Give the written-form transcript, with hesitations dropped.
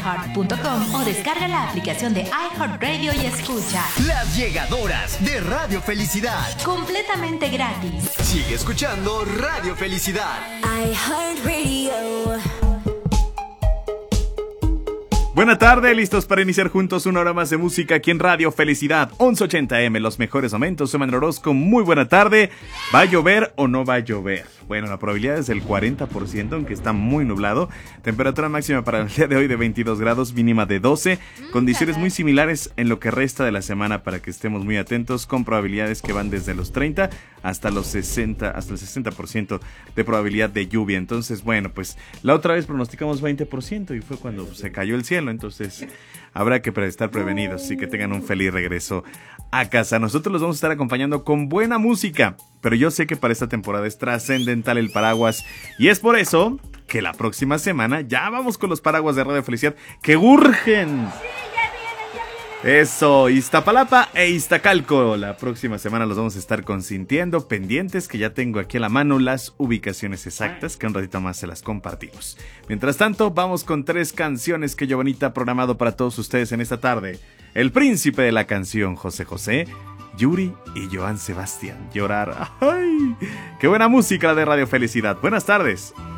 iHeart.com o descarga la aplicación de iHeartRadio y escucha Las Llegadoras de Radio Felicidad. completamente gratis. Sigue escuchando Radio Felicidad. iHeartRadio. Buena tarde, listos para iniciar juntos una hora más de música aquí en Radio Felicidad 1180M, los mejores momentos. Soy Manuel Orozco, muy buena tarde. ¿Va a llover o no va a llover? Bueno, la probabilidad es del 40%, aunque está muy nublado. Temperatura máxima para el día de hoy de 22 grados, mínima de 12. Condiciones muy similares en lo que resta de la semana para que estemos muy atentos, con probabilidades que van desde los 30 hasta los 60, hasta el 60% de probabilidad de lluvia. Entonces, bueno, pues la otra vez pronosticamos 20% y fue cuando se cayó el cielo. Entonces habrá que estar prevenidos y que tengan un feliz regreso a casa. Nosotros los vamos a estar acompañando con buena música, pero yo sé que para esta temporada es trascendental el paraguas y es por eso que la próxima semana ya vamos con los paraguas de Radio Felicidad que urgen. Eso, Iztapalapa e Iztacalco. La próxima semana los vamos a estar consintiendo, pendientes, que ya tengo aquí a la mano las ubicaciones exactas, que un ratito más se las compartimos. Mientras tanto, vamos con 3 canciones que Giovanita ha programado para todos ustedes en esta tarde. El príncipe de la canción, José José, Yuri y Joan Sebastián. Llorar. ¡Ay! ¡Qué buena música la de Radio Felicidad! Buenas tardes.